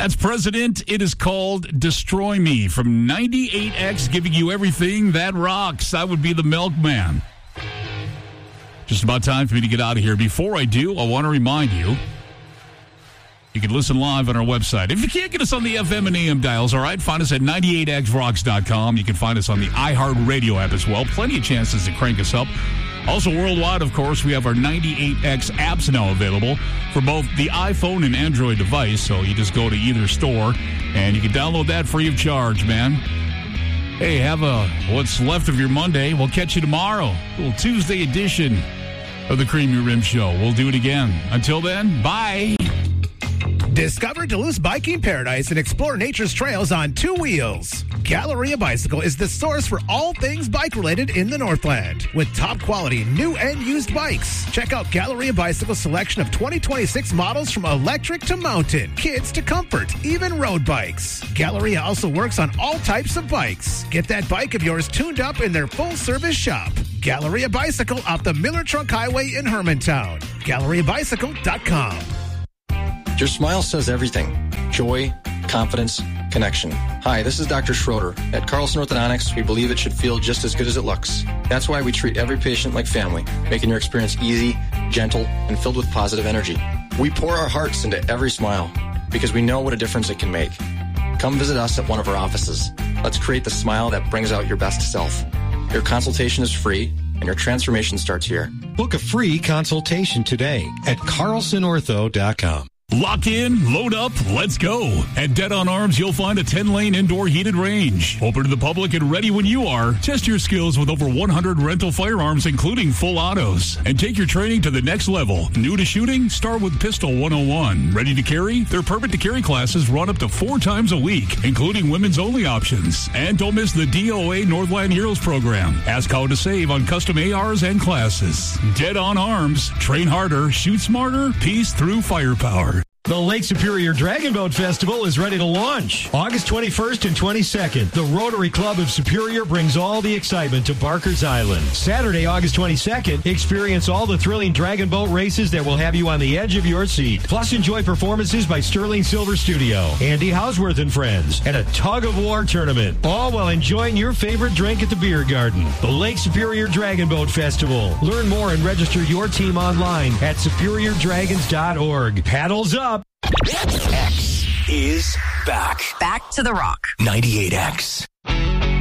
That's President. It is called Destroy Me from 98X, giving you everything that rocks. I would be the milkman. Just about time for me to get out of here. Before I do, I want to remind you, you can listen live on our website. If you can't get us on the FM and AM dials, all right, find us at 98xrocks.com. You can find us on the iHeartRadio app as well. Plenty of chances to crank us up. Also worldwide, of course, we have our 98X apps now available for both the iPhone and Android device. So you just go to either store, and you can download that free of charge, man. Hey, have a what's left of your Monday. We'll catch you tomorrow. A little Tuesday edition of the Creamy Rim Show. We'll do it again. Until then, bye. Discover Duluth's biking paradise and explore nature's trails on two wheels. Galleria Bicycle is the source for all things bike-related in the Northland. With top-quality new and used bikes. Check out Galleria Bicycle's selection of 2026 models from electric to mountain, kids to comfort, even road bikes. Galleria also works on all types of bikes. Get that bike of yours tuned up in their full-service shop. Galleria Bicycle off the Miller Truck Highway in Hermantown. GalleriaBicycle.com. Your smile says everything. Joy, confidence, connection. Hi, this is Dr. Schroeder. At Carlson Orthodontics, we believe it should feel just as good as it looks. That's why we treat every patient like family, making your experience easy, gentle, and filled with positive energy. We pour our hearts into every smile because we know what a difference it can make. Come visit us at one of our offices. Let's create the smile that brings out your best self. Your consultation is free, and your transformation starts here. Book a free consultation today at carlsonortho.com. Lock in, load up, let's go. At Dead on Arms, you'll find a 10-lane indoor heated range. Open to the public and ready when you are. Test your skills with over 100 rental firearms, including full autos. And take your training to the next level. New to shooting? Start with Pistol 101. Ready to carry? Their permit to carry classes run up to 4 times a week, including women's only options. And don't miss the DOA Northland Heroes program. Ask how to save on custom ARs and classes. Dead on Arms. Train harder, shoot smarter, peace through firepower. The Lake Superior Dragon Boat Festival is ready to launch. August 21st and 22nd, the Rotary Club of Superior brings all the excitement to Barker's Island. Saturday, August 22nd, experience all the thrilling dragon boat races that will have you on the edge of your seat. Plus, enjoy performances by Sterling Silver Studio, Andy Hausworth and Friends, and a tug-of-war tournament. All while enjoying your favorite drink at the beer garden. The Lake Superior Dragon Boat Festival. Learn more and register your team online at superiordragons.org. Paddles up. X is back. Back to the rock. 98X.